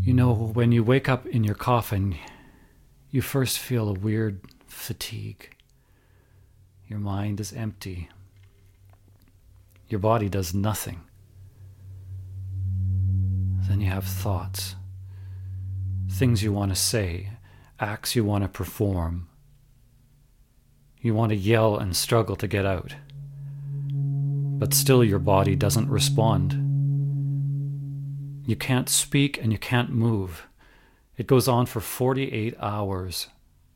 You know, when you wake up in your coffin, you first feel a weird fatigue. Your mind is empty. Your body does nothing. Then you have thoughts, things you want to say, acts you want to perform. You want to yell and struggle to get out. But still your body doesn't respond. You can't speak and you can't move. It goes on for 48 hours.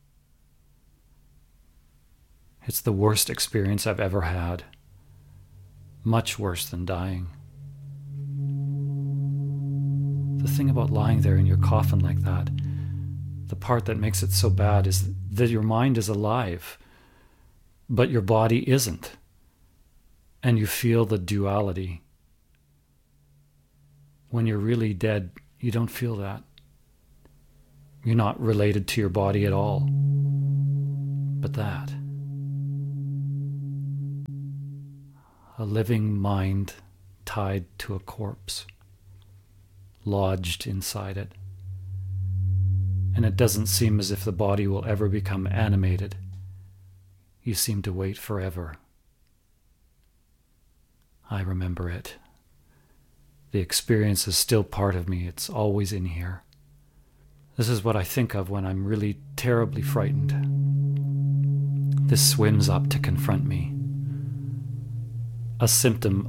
It's the worst experience I've ever had. Much worse than dying. The thing about lying there in your coffin like that, the part that makes it so bad is that your mind is alive, but your body isn't. And you feel the duality. When you're really dead, you don't feel that. You're not related to your body at all. But that. A living mind tied to a corpse, lodged inside it. And it doesn't seem as if the body will ever become animated. You seem to wait forever. I remember it. The experience is still part of me. It's always in here. This is what I think of when I'm really terribly frightened. This swims up to confront me. A symptom